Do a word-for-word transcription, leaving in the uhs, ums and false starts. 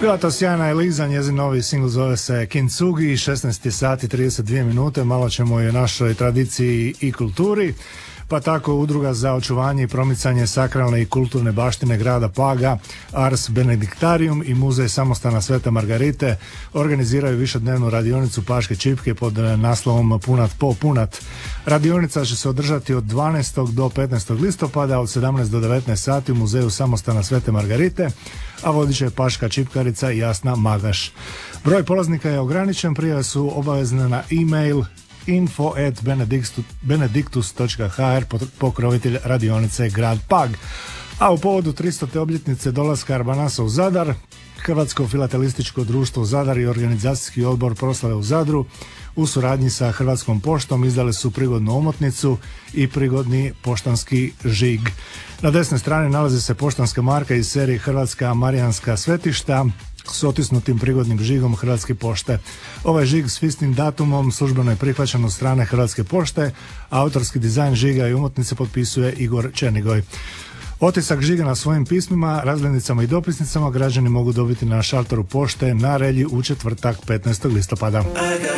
Bila to sjajna Eliza, njezin novi singl zove se Kintsugi, šesnaest sati trideset dvije minute, malo ćemo i o našoj tradiciji i kulturi. Pa tako Udruga za očuvanje i promicanje sakralne i kulturne baštine grada Paga, Ars Benedictarium i Muzej samostana Svete Margarite organiziraju višednevnu radionicu Paške čipke pod naslovom Punat po punat. Radionica će se održati od dvanaestog do petnaestog listopada od sedamnaest do devetnaest sati u Muzeju samostana Svete Margarite, a vodit će paška čipkarica Jasna Magaš. Broj polaznika je ograničen, prijave su obavezne na e-mail info at benedictus dot h r, pokrovitelj radionice grad Pag. A u povodu tristute obljetnice dolaska Arbanasa u Zadar, Hrvatsko filatelističko društvo Zadar i organizacijski odbor proslave u Zadru u suradnji sa Hrvatskom poštom izdali su prigodnu omotnicu i prigodni poštanski žig. Na desnoj strani nalazi se poštanska marka iz serije Hrvatska Marijanska svetišta s otisnutim prigodnim žigom Hrvatske pošte. Ovaj žig s fisnim datumom službeno je prihvaćen od strane Hrvatske pošte, a autorski dizajn žiga i umotnice potpisuje Igor Černigoj. Otisak žiga na svojim pismima, razglednicama i dopisnicama građani mogu dobiti na šalteru pošte na Relji u četvrtak petnaestog listopada.